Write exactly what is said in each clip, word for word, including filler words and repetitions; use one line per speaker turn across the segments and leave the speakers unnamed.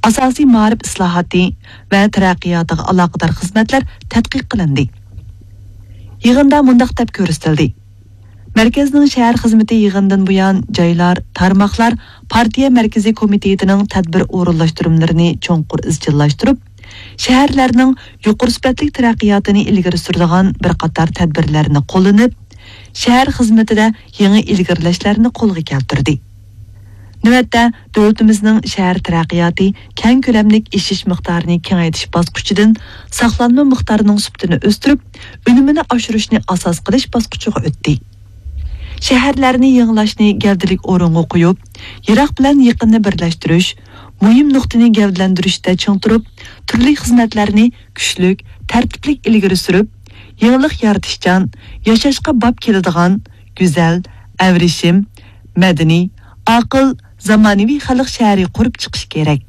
asosiy ma'rif islohoti va taraqqiyotiga aloqador xizmatlar tadqiq qilindi. Yig'inda mundaq deb ko'rsatildi. Merkezning shahar xizmati yig'indan buyon joylar, tarmoqlar partiya markaziy komitetining tadbir o'rinlashtirumlarini cho'nqur izchillashtirib, shaharlarning yuqori sifatli taraqqiyotini ilgari suradigan bir qator tadbirlarni qo'llanib, shahar xizmatida yangi ilgarilashlarni qo'lga keltirdi. Navbatda davlatimizning shahar taraqqiyoti keng ko'lamlik ishish miqdorini kengaytirish bosqichidan saqlanma miqdorining sifatini o'stirib, unumini oshirishni asos qilish bosqichiga o'tdi. Shaharlarni yanglashni gavdalik o'ringa qo'yib, yiroq bilan yaqinni birlashtirish, muhim nuqtani gavdalantirishda chong turib, turli xizmatlarni kuchlik, tartiblik ilgari surib, yangilik yaratishchan, yashashga bob keladigan, go'zal, avrishim, madaniy, aql, zamonaviy xalq shahri qurib chiqish kerak.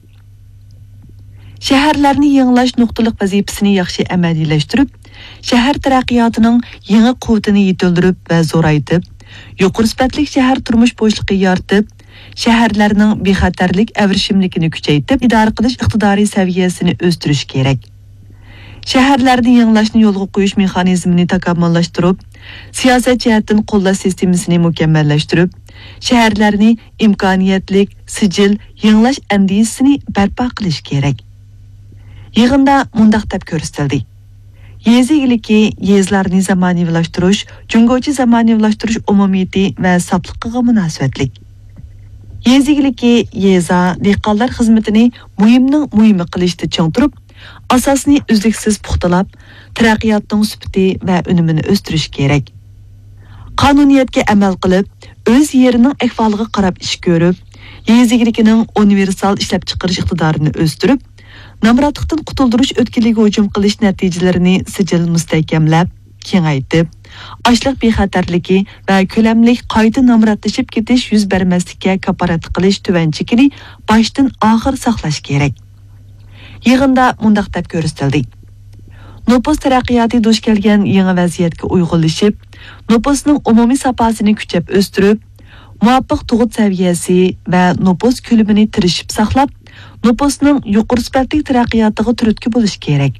Shaharlarni yanglash nuqtaliq vazifasini yaxshi amaliylashtirib, shahar taraqqiyotining yangi quvvatini yetildirib va zo'raytib, yuqori sifatli shahar turmush bo'shlig'i yaratib, shaharlarning bexatarlik avrishimlikini kuchaytirib, idora qilish iqtidoriy saviyasini o'stirish kerak. Shaharlarni yanglashni yo'lga qo'yish mexanizmini takomillashtirib, siyosat jihatdan qo'llash sistemasini mukammallashtirib, shaharlarni imkoniyatlik, sijil, yanglash andisini barpo qilish kerak. Yig'inda mundaq deb ko'rsatildi. Yezi iliki yezlarni zamonaviylashtirish, jungochi zamonaviylashtirish umumiyati va safliqiga munosabatlik. Yezi iliki yeza dehqonlar xizmatini muhimning muhimi qilishda chong turib, asosni uzluksiz puxtalab, taraqqiyotning sifati va unumini o'stirish kerak. Qonuniyatga amal qilib, o'z yerining ahvoliga qarab ish ko'rib, yezi ilikining universal ishlab chiqarish iqtidorini o'stirib, namratlikdan qutuldirish o'tkiliga hujum qilish natijalarini sijil mustahkamlab, kengaytib, ochliq bexatarligi va ko'lamlik qayta namratlashib ketish yuz bermaslikka kaforat qilish tuvanchikini boshdan oxir saqlash kerak. Yig'inda mundaq deb ko'rsatildi. Nopos taraqqiyoti duch kelgan yangi vaziyatga uyg'unlashib, nopusning umumiy safosini kuchab o'stirib, muvofiq tug'ut saviyasi va nopos ko'lamini tirishib saqlab, nopusning yuqori sifatli taraqqiyotiga turtki bo'lish kerak.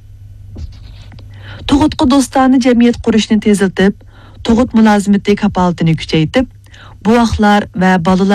Tug'utga do'stona jamiyat qurishni teziltib, tug'ut mulozimati kafolatini kuchaytirib, buvoqlar va bolalar